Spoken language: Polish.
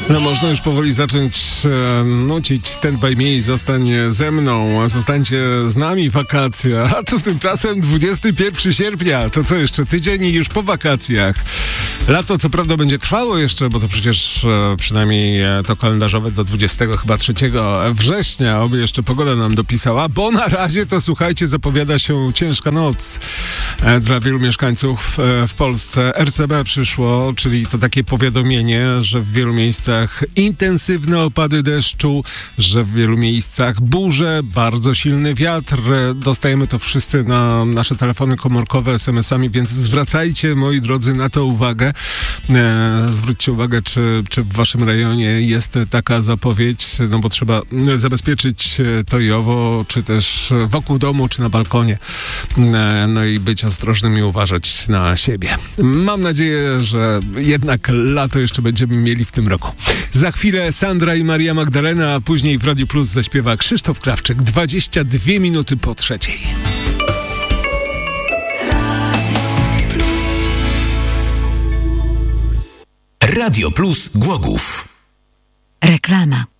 No można już powoli zacząć nucić Stand By Me, zostań ze mną, zostańcie z nami wakacje, a tu tymczasem 21 sierpnia, to co jeszcze tydzień i już po wakacjach. Lato co prawda będzie trwało jeszcze, bo to przecież przynajmniej to kalendarzowe do 23 września, oby jeszcze pogoda nam dopisała, bo na razie to słuchajcie, zapowiada się ciężka noc dla wielu mieszkańców w Polsce. RCB przyszło, czyli to takie powiadomienie, że w wielu miejscach intensywne opady deszczu, że w wielu miejscach burze, bardzo silny wiatr. Dostajemy to wszyscy na nasze telefony komórkowe SMS-ami, więc zwracajcie, moi drodzy, na to uwagę. Zwróćcie uwagę, czy w waszym rejonie jest taka zapowiedź, no bo trzeba zabezpieczyć to i owo, czy też wokół domu, czy na balkonie. No i być ostrożnym i uważać na siebie. Mam nadzieję, że jednak lato jeszcze będziemy mieli w tym roku. Za chwilę Sandra i Maria Magdalena, a później w Radiu Plus zaśpiewa Krzysztof Krawczyk. 22 minuty po 3:00. Radio Plus Głogów. Reklama.